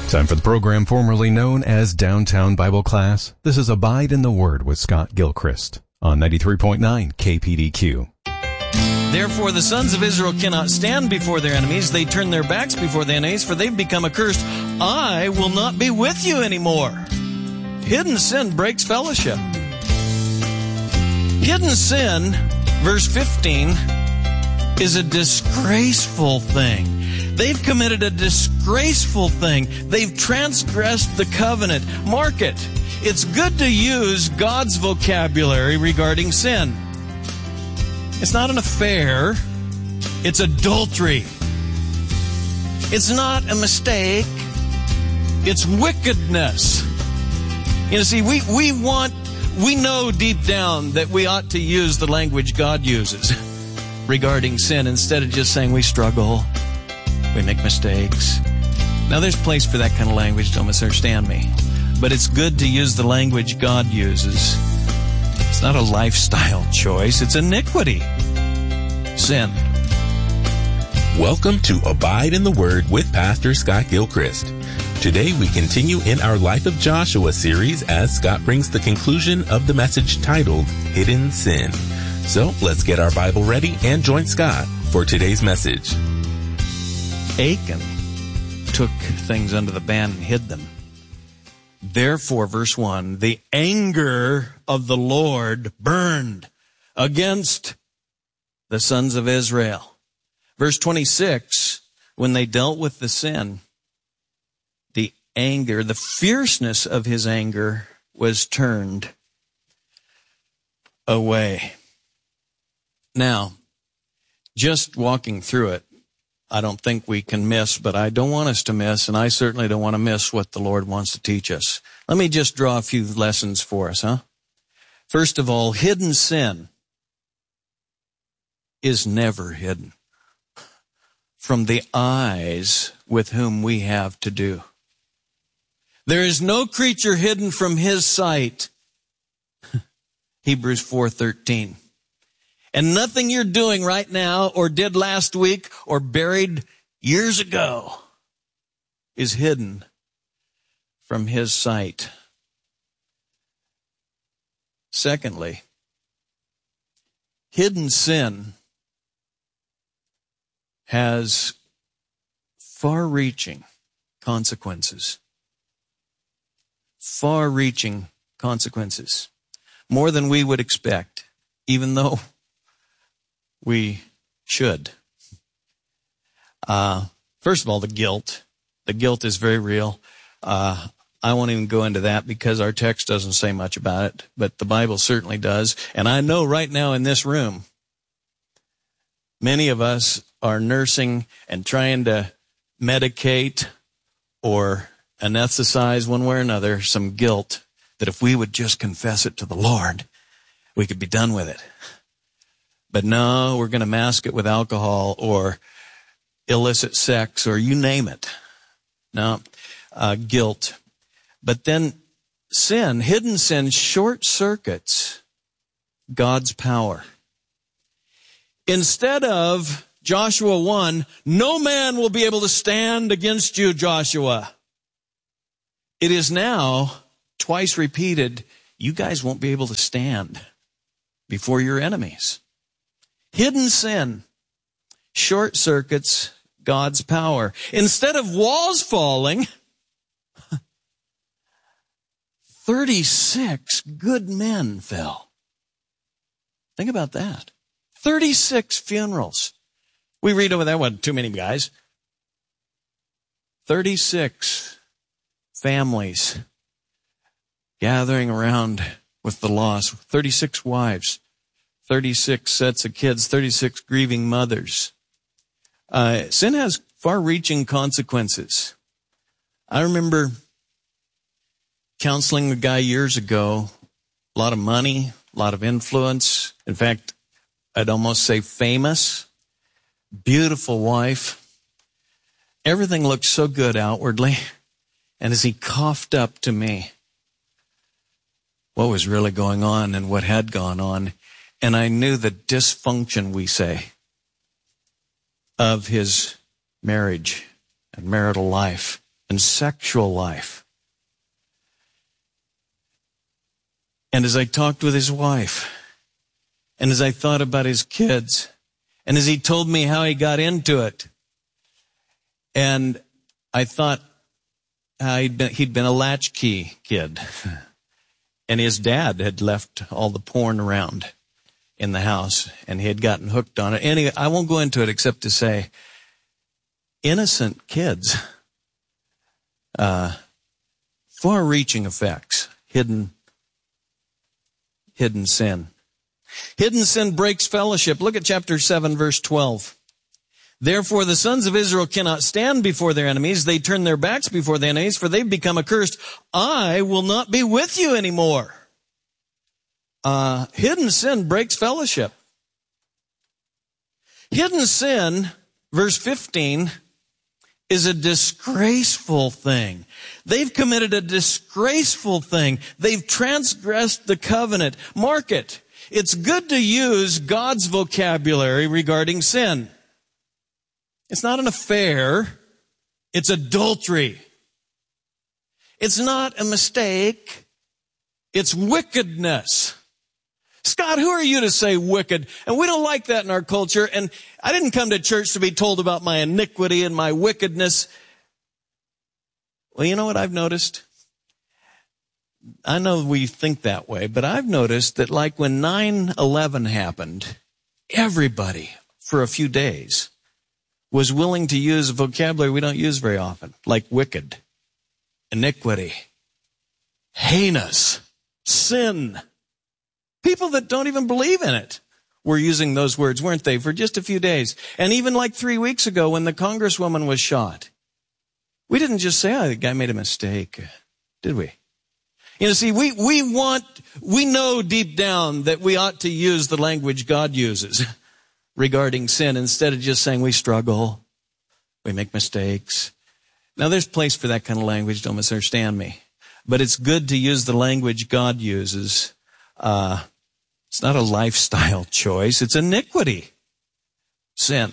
Time for the program formerly known as Downtown Bible Class. This is Abide in the Word with Scott Gilchrist on 93.9 KPDQ. Therefore the sons of Israel cannot stand before their enemies. They turn their backs before the enemies, for they've become accursed. I will not be with you anymore. Hidden sin breaks fellowship. Hidden sin, verse 15, is a disgraceful thing. They've committed a disgraceful thing. They've transgressed the covenant. Mark it. It's good to use God's vocabulary regarding sin. It's not an affair. It's adultery. It's not a mistake. It's wickedness. You know, see, we know deep down that we ought to use the language God uses regarding sin instead of just saying we struggle, we make mistakes. Now, there's place for that kind of language, don't misunderstand me. But it's good to use the language God uses. It's not a lifestyle choice, it's iniquity. Sin. Welcome to Abide in the Word with Pastor Scott Gilchrist. Today we continue in our Life of Joshua series as Scott brings the conclusion of the message titled Hidden Sin. So let's get our Bible ready and join Scott for today's message. Achan took things under the ban and hid them. Therefore, verse 1, the anger of the Lord burned against the sons of Israel. Verse 26, when they dealt with the sin, the anger, the fierceness of his anger was turned away. Now, just walking through it, I don't think we can miss, but I don't want us to miss, and I certainly don't want to miss what the Lord wants to teach us. Let me just draw a few lessons for us, First of all, hidden sin is never hidden from the eyes with whom we have to do. There is no creature hidden from his sight. Hebrews 4:13. And nothing you're doing right now or did last week or buried years ago is hidden from his sight. Secondly, hidden sin has far-reaching consequences. Far-reaching consequences. More than we would expect, even though we should. First of all, the guilt. The guilt is very real. I won't even go into that because our text doesn't say much about it, but the Bible certainly does. And I know right now in this room, many of us are nursing and trying to medicate or anesthetize one way or another some guilt that if we would just confess it to the Lord, we could be done with it. But no, we're going to mask it with alcohol or illicit sex or you name it. No, guilt. But then sin, hidden sin, short circuits God's power. Instead of Joshua 1, no man will be able to stand against you, Joshua. It is now twice repeated, you guys won't be able to stand before your enemies. Hidden sin short circuits God's power. Instead of walls falling, 36 good men fell. Think about that. 36 funerals. We read over there, wasn't too many guys. 36 families gathering around with the loss. 36 wives. 36 sets of kids. 36 grieving mothers. Sin has far-reaching consequences. I remember counseling a guy years ago. A lot of money, a lot of influence. In fact, I'd almost say famous. Beautiful wife. Everything looked so good outwardly. And as he coughed up to me what was really going on and what had gone on, and I knew the dysfunction, we say, of his marriage and marital life. and sexual life. And as I talked with his wife, and as I thought about his kids, and as he told me how he got into it, and I thought he'd been a latchkey kid, and his dad had left all the porn around in the house, and he had gotten hooked on it. Anyway, I won't go into it except to say, innocent kids, far-reaching effects, hidden sin. Hidden sin breaks fellowship. Look at chapter 7, verse 12. Therefore the sons of Israel cannot stand before their enemies. They turn their backs before the enemies, for they've become accursed. I will not be with you anymore. Hidden sin breaks fellowship. Hidden sin, verse 15, is a disgraceful thing. They've committed a disgraceful thing. They've transgressed the covenant. Mark it. It's good to use God's vocabulary regarding sin. It's not an affair. It's adultery. It's not a mistake. It's wickedness. Scott, who are you to say wicked? And we don't like that in our culture. And I didn't come to church to be told about my iniquity and my wickedness. Well, you know what I've noticed? I know we think that way, but I've noticed that like when 9/11 happened, everybody for a few days was willing to use a vocabulary we don't use very often, like wicked, iniquity, heinous, sin. People that don't even believe in it were using those words, weren't they, for just a few days. And even like 3 weeks ago when the congresswoman was shot, we didn't just say, oh, the guy made a mistake, did we? You know, see, we know deep down that we ought to use the language God uses regarding sin instead of just saying we struggle, we make mistakes. Now, there's place for that kind of language, don't misunderstand me. But it's good to use the language God uses. It's not a lifestyle choice, it's iniquity, sin.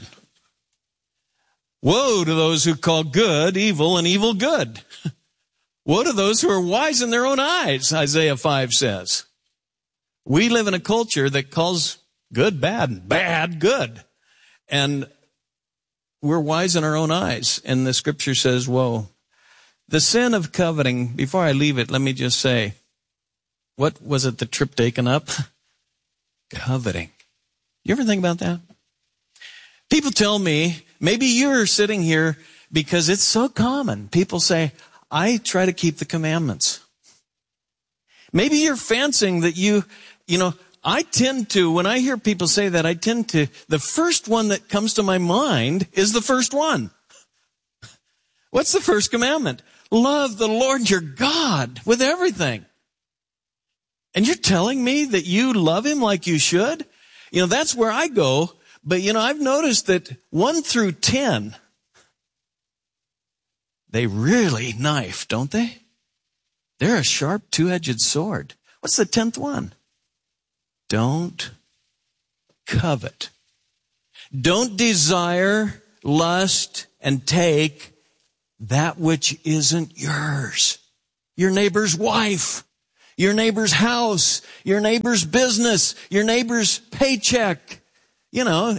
Woe to those who call good evil and evil good. Woe to those who are wise in their own eyes, Isaiah 5 says. We live in a culture that calls good bad and bad good. And we're wise in our own eyes. And the scripture says, woe. The sin of coveting, before I leave it, let me just say, what was it that tripped Achan up? Coveting. You ever think about that? People tell me, maybe you're sitting here because it's so common. People say, I try to keep the commandments. Maybe you're fancying that you know, I tend to, when I hear people say that, the first one that comes to my mind is the first one. What's the first commandment? Love the Lord your God with everything. And you're telling me that you love him like you should? You know, that's where I go. But, you know, I've noticed that 1 through 10, they really knife, don't they? They're a sharp two-edged sword. What's the 10th one? Don't covet. Don't desire, lust, and take that which isn't yours. Your neighbor's wife, your neighbor's house, your neighbor's business, your neighbor's paycheck. You know,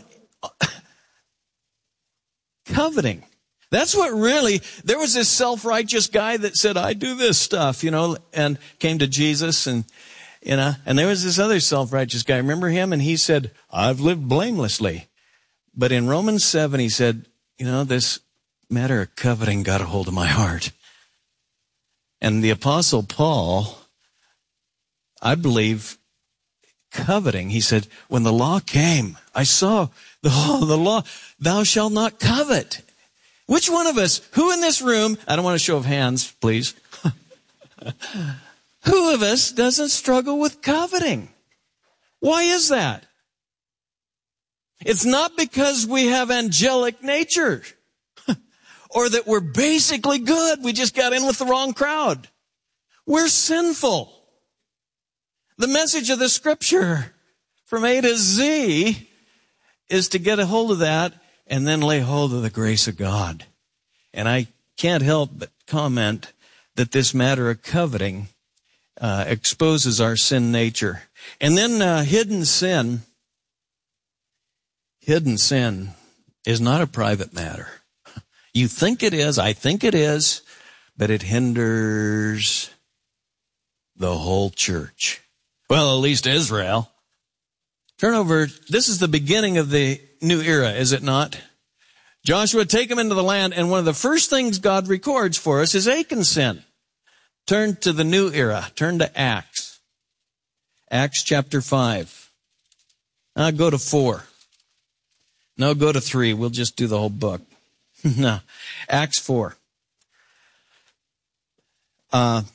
coveting. That's what really, there was this self-righteous guy that said, I do this stuff, you know, and came to Jesus and, you know, and there was this other self-righteous guy. Remember him? And he said, I've lived blamelessly. But in Romans 7, he said, you know, this matter of coveting got a hold of my heart. And the Apostle Paul, I believe, coveting, he said, when the law came, I saw the law, thou shalt not covet. Which one of us, who in this room, I don't want a show of hands, please. Who of us doesn't struggle with coveting? Why is that? It's not because we have angelic nature or that we're basically good. We just got in with the wrong crowd. We're sinful. The message of the scripture from A to Z is to get a hold of that and then lay hold of the grace of God. And I can't help but comment that this matter of coveting exposes our sin nature. And then hidden sin is not a private matter. You think it is, I think it is, but it hinders the whole church. Well, at least Israel. Turn over. This is the beginning of the new era, is it not? Joshua, take them into the land, and one of the first things God records for us is Achan's sin. Turn to the new era. Turn to Acts. Acts chapter 5. Go to 4. No, go to 3. We'll just do the whole book. No. Acts 4. God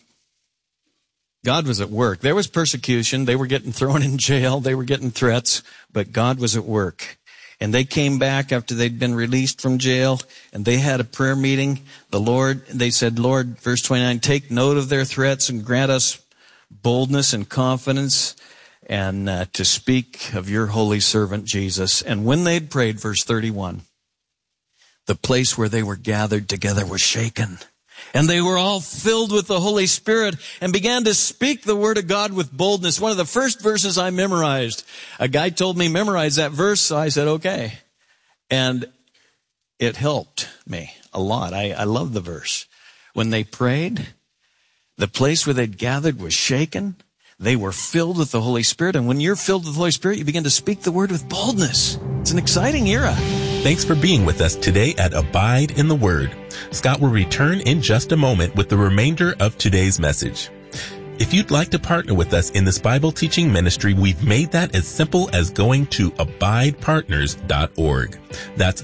was at work. There was persecution. They were getting thrown in jail. They were getting threats, but God was at work. And they came back after they'd been released from jail, and they had a prayer meeting. They said, Lord, verse 29, take note of their threats and grant us boldness and confidence and to speak of your holy servant Jesus. And when they'd prayed, verse 31, the place where they were gathered together was shaken. And they were all filled with the Holy Spirit and began to speak the word of God with boldness. One of the first verses I memorized. A guy told me memorize that verse, so I said, okay. And it helped me a lot. I love the verse. When they prayed, the place where they'd gathered was shaken. They were filled with the Holy Spirit. And when you're filled with the Holy Spirit, you begin to speak the word with boldness. It's an exciting era. Thanks for being with us today at Abide in the Word. Scott will return in just a moment with the remainder of today's message. If you'd like to partner with us in this Bible teaching ministry, we've made that as simple as going to abidepartners.org. That's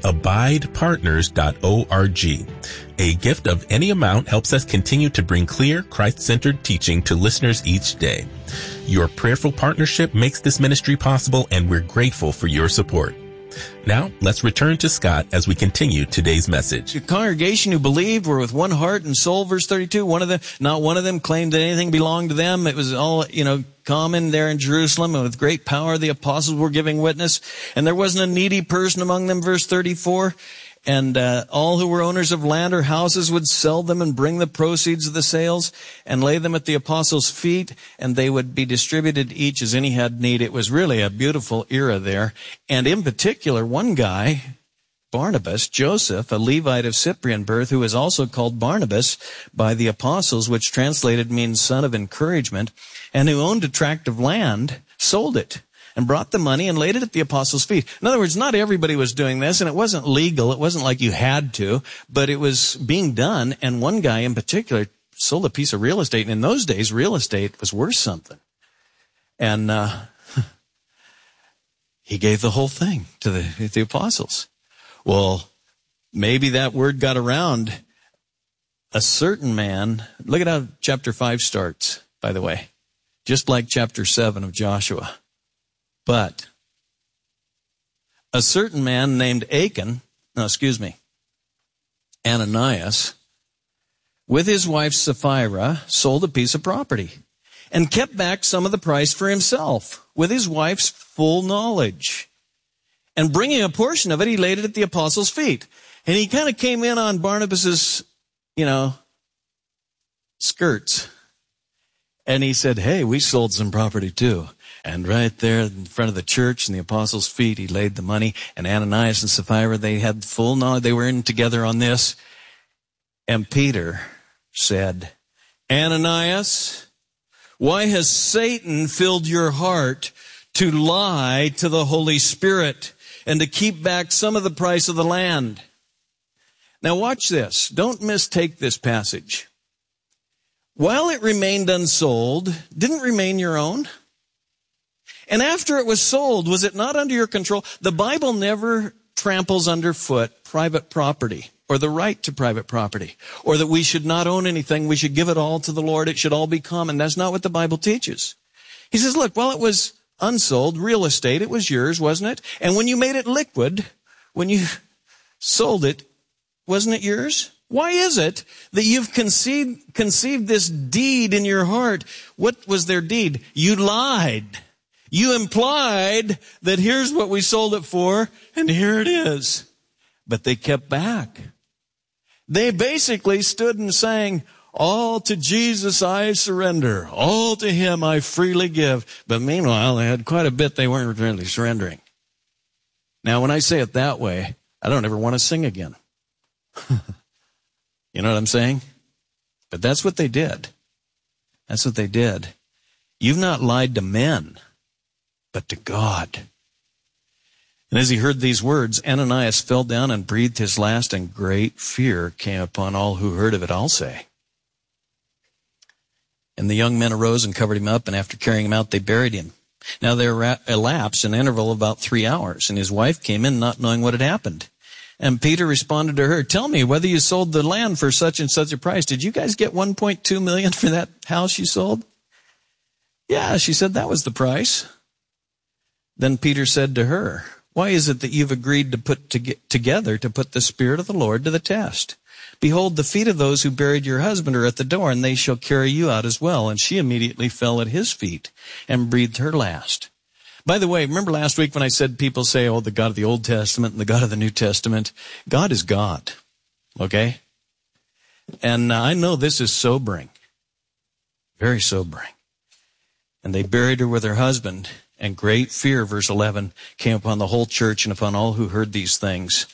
abidepartners.org. A gift of any amount helps us continue to bring clear, Christ-centered teaching to listeners each day. Your prayerful partnership makes this ministry possible, and we're grateful for your support. Now, let's return to Scott as we continue today's message. The congregation who believed were with one heart and soul, verse 32. Not one of them claimed that anything belonged to them. It was all, common there in Jerusalem, and with great power the apostles were giving witness. And there wasn't a needy person among them, verse 34. And all who were owners of land or houses would sell them and bring the proceeds of the sales and lay them at the apostles' feet, and they would be distributed each as any had need. It was really a beautiful era there. And in particular, one guy, Barnabas, Joseph, a Levite of Cyprian birth, who is also called Barnabas by the apostles, which translated means son of encouragement, and who owned a tract of land, sold it and brought the money and laid it at the apostles' feet. In other words, not everybody was doing this, and it wasn't legal. It wasn't like you had to, but it was being done. And one guy in particular sold a piece of real estate. And in those days, real estate was worth something. And he gave the whole thing to the apostles. Well, maybe that word got around. A certain man, look at how chapter 5 starts, by the way, just like chapter 7 of Joshua. But a certain man named Ananias, with his wife Sapphira, sold a piece of property and kept back some of the price for himself with his wife's full knowledge. And bringing a portion of it, he laid it at the apostles' feet. And he kind of came in on Barnabas's, skirts. And he said, hey, we sold some property too. And right there in front of the church and the apostles' feet, he laid the money. And Ananias and Sapphira, they had full knowledge. They were in together on this. And Peter said, Ananias, why has Satan filled your heart to lie to the Holy Spirit and to keep back some of the price of the land? Now watch this. Don't mistake this passage. While it remained unsold, didn't remain your own? And after it was sold, was it not under your control? The Bible never tramples underfoot private property or the right to private property, or that we should not own anything. We should give it all to the Lord. It should all be common. That's not what the Bible teaches. He says, look, while it was unsold, real estate, it was yours, wasn't it? And when you made it liquid, when you sold it, wasn't it yours? Why is it that you've conceived this deed in your heart? What was their deed? You lied. You implied that here's what we sold it for, and here it is. But they kept back. They basically stood and sang, all to Jesus I surrender. All to him I freely give. But meanwhile, they had quite a bit they weren't really surrendering. Now, when I say it that way, I don't ever want to sing again. You know what I'm saying? But that's what they did. That's what they did. You've not lied to men, but to God. And as he heard these words, Ananias fell down and breathed his last, and great fear came upon all who heard of it, I'll say. And the young men arose and covered him up, and after carrying him out, they buried him. Now there elapsed an interval of about 3 hours, and his wife came in not knowing what had happened. And Peter responded to her, tell me whether you sold the land for such and such a price. Did you guys get $1.2 million for that house you sold? Yeah, she said, that was the price. Then Peter said to her, why is it that you've agreed to put together to put the Spirit of the Lord to the test? Behold, the feet of those who buried your husband are at the door, and they shall carry you out as well. And she immediately fell at his feet and breathed her last. By the way, remember last week when I said people say, oh, the God of the Old Testament and the God of the New Testament? God is God, okay? And I know this is sobering, very sobering. And they buried her with her husband, and great fear, verse 11, came upon the whole church and upon all who heard these things.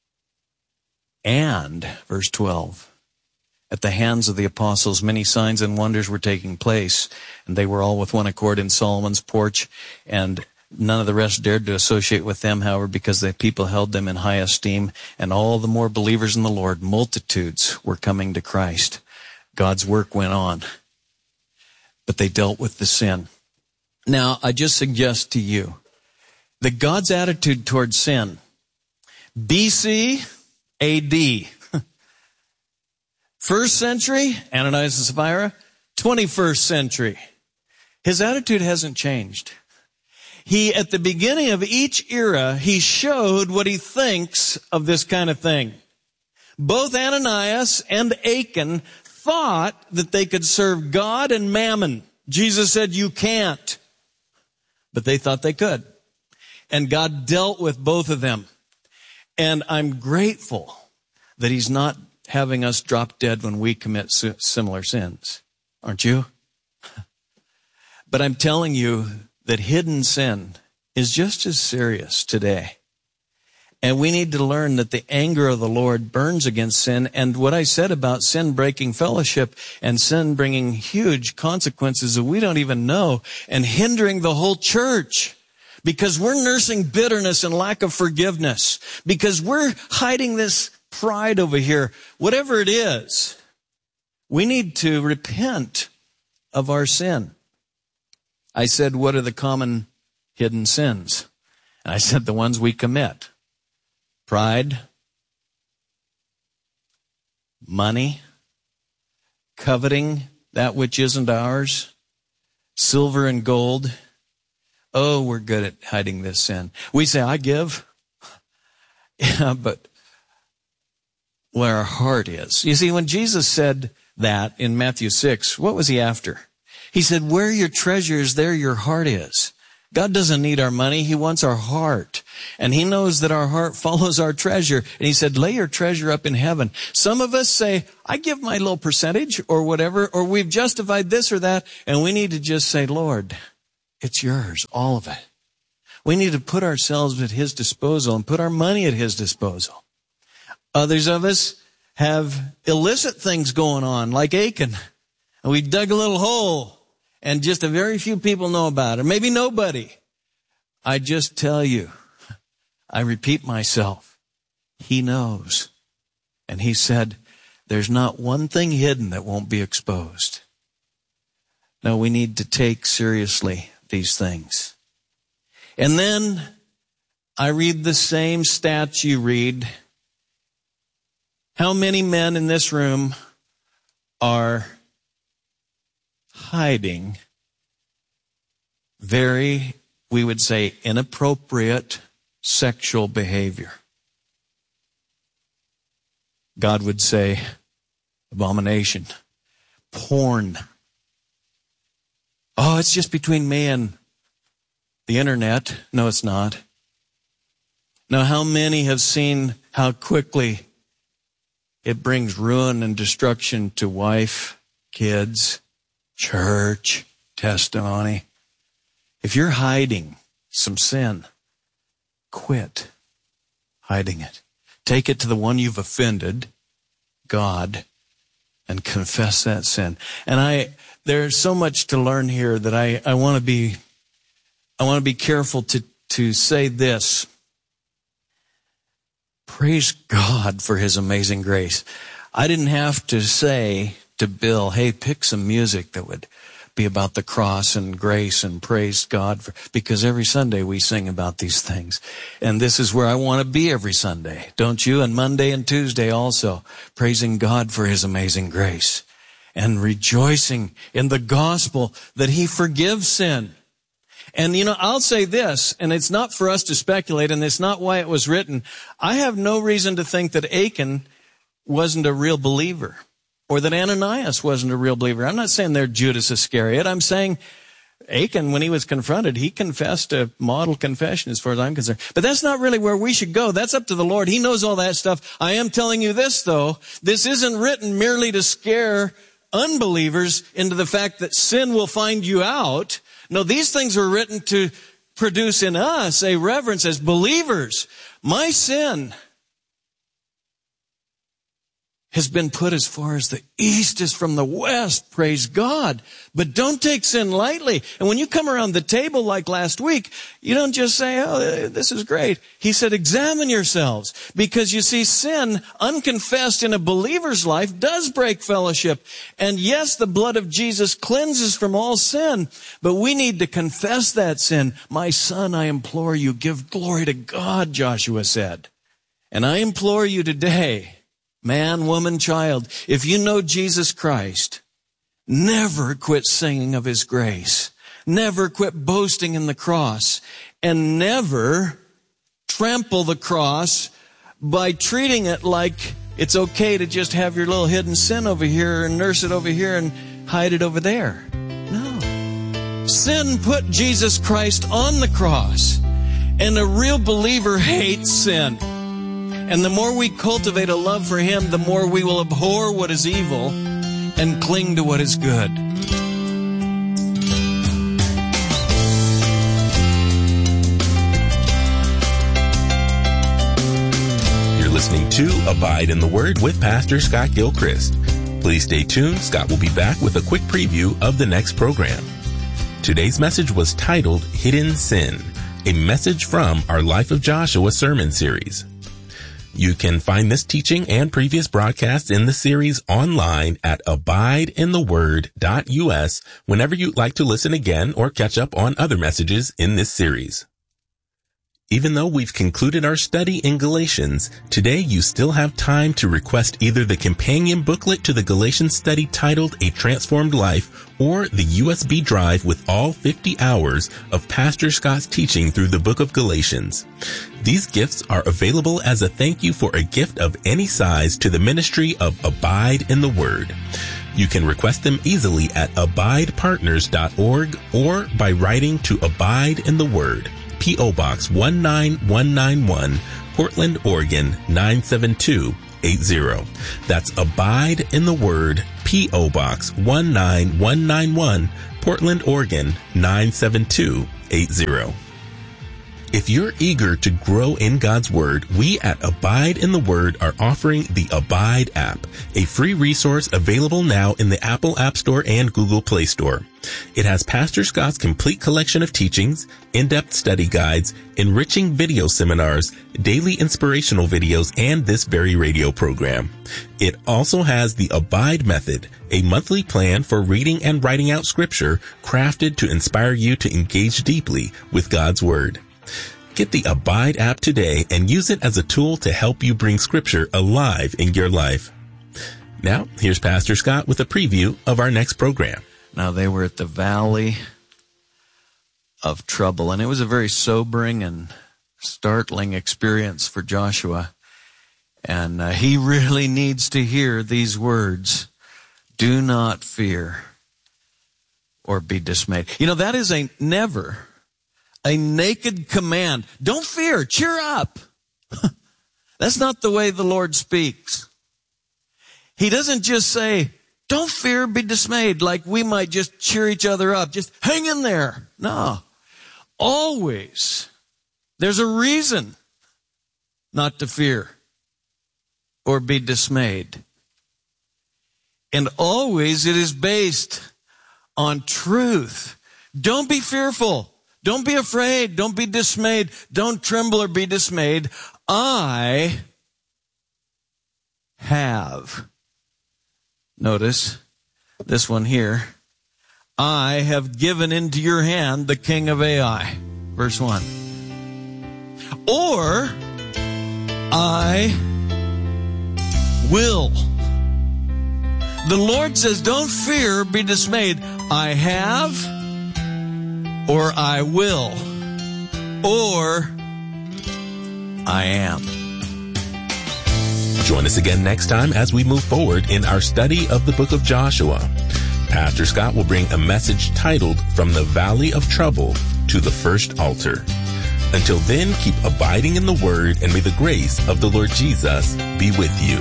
And, verse 12, at the hands of the apostles, many signs and wonders were taking place, and they were all with one accord in Solomon's porch, and none of the rest dared to associate with them, however, because the people held them in high esteem, and all the more believers in the Lord, multitudes were coming to Christ. God's work went on, but they dealt with the sin. Now, I just suggest to you that God's attitude towards sin, BC, AD. First century, Ananias and Sapphira. 21st century. His attitude hasn't changed. He, at the beginning of each era, he showed what he thinks of this kind of thing. Both Ananias and Achan thought that they could serve God and mammon. Jesus said, you can't. But they thought they could. And God dealt with both of them. And I'm grateful that he's not having us drop dead when we commit similar sins. Aren't you? But I'm telling you that hidden sin is just as serious today. And we need to learn that the anger of the Lord burns against sin. And what I said about sin breaking fellowship and sin bringing huge consequences that we don't even know and hindering the whole church. Because we're nursing bitterness and lack of forgiveness. Because we're hiding this pride over here. Whatever it is, we need to repent of our sin. I said, what are the common hidden sins? And I said, the ones we commit. Pride, money, coveting that which isn't ours, silver and gold. Oh, we're good at hiding this sin. We say, I give. Yeah, but where our heart is. You see, when Jesus said that in Matthew 6, what was he after? He said, where your treasure is, there your heart is. God doesn't need our money. He wants our heart. And he knows that our heart follows our treasure. And he said, lay your treasure up in heaven. Some of us say, I give my little percentage or whatever, or we've justified this or that. And we need to just say, Lord, it's yours, all of it. We need to put ourselves at his disposal and put our money at his disposal. Others of us have illicit things going on, like Achan. And we dug a little hole. And just a very few people know about it. Maybe nobody. I just tell you, I repeat myself, he knows. And he said, there's not one thing hidden that won't be exposed. No, we need to take seriously these things. And then I read the same stats you read. How many men in this room are hiding very, we would say, inappropriate sexual behavior? God would say abomination, porn. Oh, it's just between me and the internet. No, it's not. Now, how many have seen how quickly it brings ruin and destruction to wife, kids, church, testimony. If you're hiding some sin, quit hiding it. Take it to the one you've offended, God, and confess that sin. And there's so much to learn here that I want to be careful to say this. Praise God for His amazing grace. I didn't have to say to Bill, hey, pick some music that would be about the cross and grace and praise God because every Sunday we sing about these things. And this is where I want to be every Sunday, don't you? And Monday and Tuesday also, praising God for His amazing grace and rejoicing in the gospel that He forgives sin. And, I'll say this, and it's not for us to speculate, and it's not why it was written. I have no reason to think that Achan wasn't a real believer or that Ananias wasn't a real believer. I'm not saying they're Judas Iscariot. I'm saying Achan, when he was confronted, he confessed a model confession as far as I'm concerned. But that's not really where we should go. That's up to the Lord. He knows all that stuff. I am telling you this, though. This isn't written merely to scare unbelievers into the fact that sin will find you out. No, these things are written to produce in us a reverence as believers. My sin has been put as far as the east is from the west, praise God. But don't take sin lightly. And when you come around the table like last week, you don't just say, oh, this is great. He said, examine yourselves. Because you see, sin unconfessed in a believer's life does break fellowship. And yes, the blood of Jesus cleanses from all sin. But we need to confess that sin. My son, I implore you, give glory to God, Joshua said. And I implore you today, man, woman, child, if you know Jesus Christ, never quit singing of His grace. Never quit boasting in the cross. And never trample the cross by treating it like it's okay to just have your little hidden sin over here and nurse it over here and hide it over there. No. Sin put Jesus Christ on the cross. And a real believer hates sin. And the more we cultivate a love for Him, the more we will abhor what is evil and cling to what is good. You're listening to Abide in the Word with Pastor Scott Gilchrist. Please stay tuned. Scott will be back with a quick preview of the next program. Today's message was titled Hidden Sin, a message from our Life of Joshua sermon series. You can find this teaching and previous broadcasts in the series online at abideintheword.us whenever you'd like to listen again or catch up on other messages in this series. Even though we've concluded our study in Galatians, today you still have time to request either the companion booklet to the Galatians study titled A Transformed Life or the USB drive with all 50 hours of Pastor Scott's teaching through the book of Galatians. These gifts are available as a thank you for a gift of any size to the ministry of Abide in the Word. You can request them easily at abidepartners.org or by writing to Abide in the Word, P.O. Box 19191, Portland, Oregon 97280. That's Abide in the Word, P.O. Box 19191, Portland, Oregon 97280. If you're eager to grow in God's Word, we at Abide in the Word are offering the Abide app, a free resource available now in the Apple App Store and Google Play Store. It has Pastor Scott's complete collection of teachings, in-depth study guides, enriching video seminars, daily inspirational videos, and this very radio program. It also has the Abide Method, a monthly plan for reading and writing out Scripture crafted to inspire you to engage deeply with God's Word. Get the Abide app today and use it as a tool to help you bring Scripture alive in your life. Now, here's Pastor Scott with a preview of our next program. Now, they were at the Valley of Trouble, and it was a very sobering and startling experience for Joshua. And he really needs to hear these words, do not fear or be dismayed. You know, that is a naked command. Don't fear, cheer up. That's not the way the Lord speaks. He doesn't just say, don't fear, be dismayed, like we might just cheer each other up. Just hang in there. No. Always, there's a reason not to fear or be dismayed. And always it is based on truth. Don't be fearful. Don't be afraid. Don't be dismayed. Don't tremble or be dismayed. I have. Notice this one here. I have given into your hand the king of Ai. Verse 1. Or I will. The Lord says, don't fear, be dismayed. I have, or I will, or I am. Join us again next time as we move forward in our study of the book of Joshua. Pastor Scott will bring a message titled From the Valley of Trouble to the First Altar. Until then, keep abiding in the Word, and may the grace of the Lord Jesus be with you.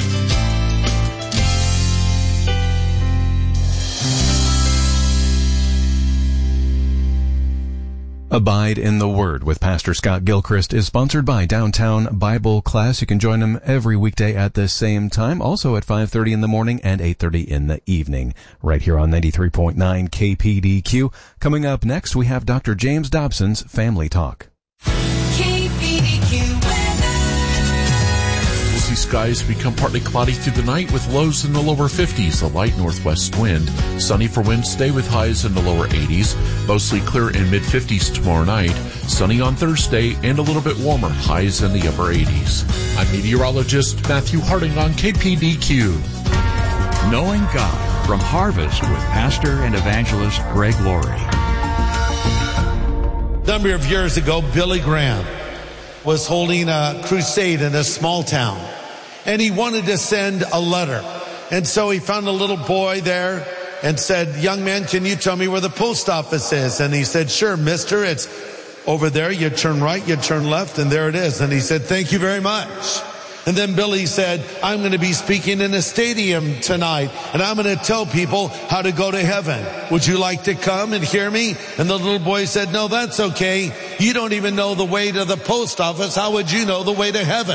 Abide in the Word with Pastor Scott Gilchrist is sponsored by Downtown Bible Class. You can join him every weekday at the same time, also at 5:30 in the morning and 8:30 in the evening, right here on 93.9 KPDQ. Coming up next, we have Dr. James Dobson's Family Talk. Skies become partly cloudy through the night with lows in the lower 50s, a light northwest wind. Sunny for Wednesday with highs in the lower 80s. Mostly clear in mid-50s tomorrow night. Sunny on Thursday and a little bit warmer, highs in the upper 80s. I'm meteorologist Matthew Harding on KPDQ. Knowing God from Harvest with Pastor and Evangelist Greg Laurie. A number of years ago, Billy Graham was holding a crusade in a small town. And he wanted to send a letter. And so he found a little boy there and said, young man, can you tell me where the post office is? And he said, sure, mister, it's over there. You turn right, you turn left, and there it is. And he said, thank you very much. And then Billy said, I'm going to be speaking in a stadium tonight, and I'm going to tell people how to go to heaven. Would you like to come and hear me? And the little boy said, no, that's okay. You don't even know the way to the post office. How would you know the way to heaven?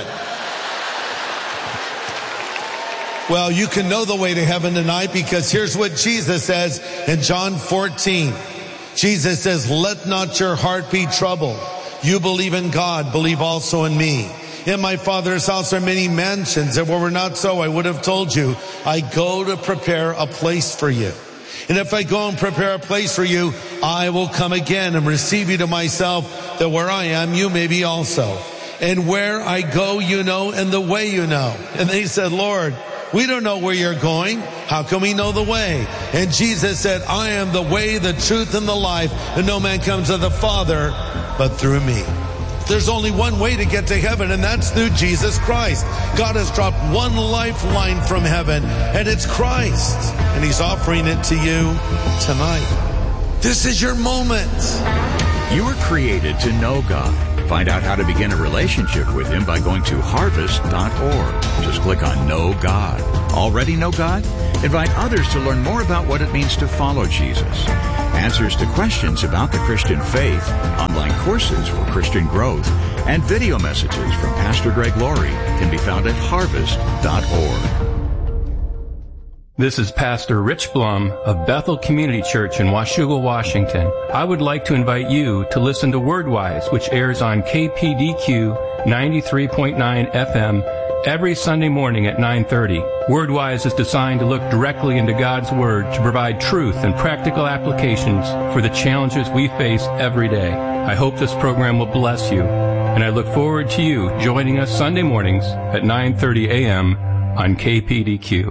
Well, you can know the way to heaven tonight, because here's what Jesus says in John 14. Jesus says, let not your heart be troubled. You believe in God, believe also in me. In my Father's house are many mansions, and were it not so, I would have told you, I go to prepare a place for you. And if I go and prepare a place for you, I will come again and receive you to myself, that where I am, you may be also. And where I go, you know, and the way you know. And they said, Lord, we don't know where you're going. How can we know the way? And Jesus said, I am the way, the truth, and the life, and no man comes to the Father but through me. There's only one way to get to heaven, and that's through Jesus Christ. God has dropped one lifeline from heaven, and it's Christ. And He's offering it to you tonight. This is your moment. You were created to know God. Find out how to begin a relationship with Him by going to harvest.org. Just click on Know God. Already know God? Invite others to learn more about what it means to follow Jesus. Answers to questions about the Christian faith, online courses for Christian growth, and video messages from Pastor Greg Laurie can be found at harvest.org. This is Pastor Rich Blum of Bethel Community Church in Washougal, Washington. I would like to invite you to listen to WordWise, which airs on KPDQ 93.9 FM every Sunday morning at 9:30. WordWise is designed to look directly into God's Word to provide truth and practical applications for the challenges we face every day. I hope this program will bless you, and I look forward to you joining us Sunday mornings at 9:30 a.m. on KPDQ.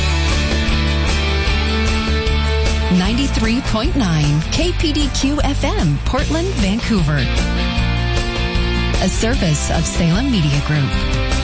93.9 KPDQ FM, Portland, Vancouver. A service of Salem Media Group.